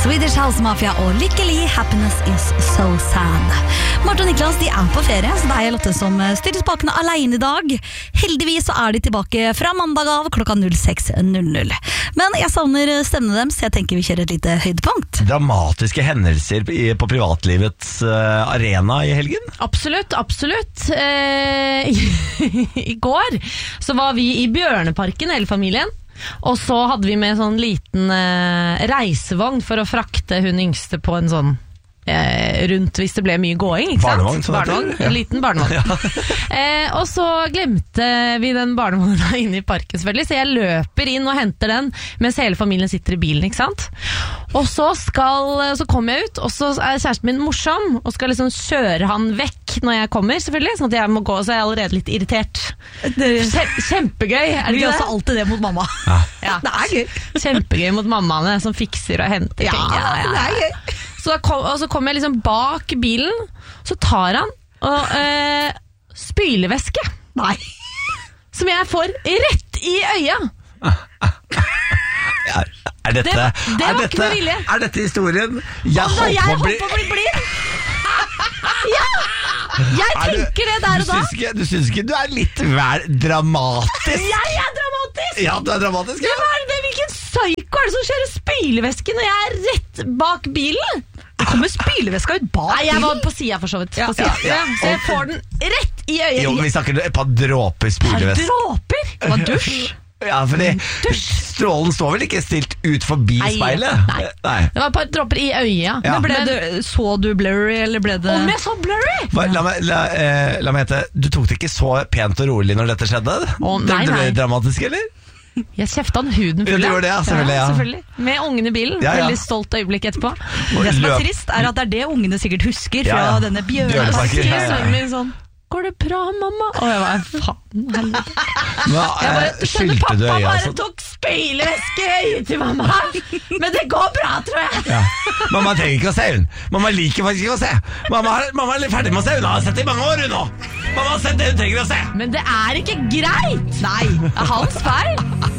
Swedish House Mafia og Lykkelig, Happiness is so sad. Marte og Niklas de på ferie, så det Lotte som styrer spakene alene i dag. Heldigvis så de tilbake fra mandag av klokka 06.00. Men jeg savner stemmene dem, så jeg tenker vi kjører et lite høydepunkt. Dramatiske hendelser på privatlivets arena i helgen? Absolutt, absolutt. I går så var vi i Bjørneparken, hele familien. Og så hadde vi med sånn liten reisevogn for å frakte hun yngste på en sånn rundt hvis det ble mye gåing, ikke barnevogn, sant? Barnevogn, ja. En liten barnevogn. Ja. Og så glemte vi den barnevognen inne i parken selvfølgelig, så jeg løper inn og henter den mens hele familien sitter i bilen, ikke sant? Og så kommer jeg ut, og så kjæresten min morsom og skal liksom kjøre han vekk når jeg kommer, selvfølgelig, sånn at jeg må gå, så jeg allerede litt irritert. Kjempegøy, det Vi ikke gjør det? også alltid det mot mamma. Ja. Det gøy. Kjempegøy mot mammaene som fikser og henter ting. Det gøy. Så kommer jeg liksom bak bilen, så tar han spylevæske. Nei. Som jeg får rett i øya. Det var ikke med vilje. Er dette historien? Jeg holdt på å bli blind. Ja! Jeg tenker det der og da. Du synes ikke du litt vel dramatisk? Jeg dramatisk! Ja, du dramatisk, ja. Hvilken psyko det som kjører spylevæske når jeg rett bak bilen? Det kommer spylevæska ut bak. Nei, jeg var på siden for så vidt. Ja. Så jeg får den rett i øyet. Jo, vi snakker et par dråper spylevæske. Dråper? Det var dusj. Ja, fordi strålen står vel ikke stilt ut forbi speilet? Nei. Det var et par dråper i øya. Ja. Men så du blurry, eller ble det... Om jeg så blurry? La meg hete, du tok det ikke så pent og rolig når dette skjedde? Nei. Det ble dramatisk, eller? Jeg kjefta han huden full. Du gjorde det, ja, selvfølgelig. Med ungen i bilen. Ja. Veldig stolt øyeblikk etterpå. Det som trist at det det ungene sikkert husker fra denne Bjørneparken. Sønnen min sånn, går det bra, mamma? Og jeg var, faen, helvete. Skylte du øya? Pappa tok spylevæske i øyet til mamma. Men det går bra, tror jeg. Ja. Mamma trenger ikke å se hun. Mamma liker faktisk ikke å se. Mamma er ferdig med å se. Hun har sett det i mange år hun nå. Mamma har sett det hun trenger å se. Men det ikke greit. Nei, Det hans feil.